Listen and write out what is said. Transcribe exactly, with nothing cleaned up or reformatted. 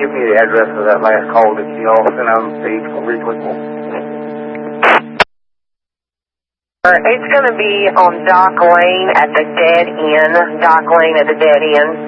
give me the address of that last call that you all sent on the page for replicable? It's going to be on Dock Lane at the dead end. Dock Lane at the dead end.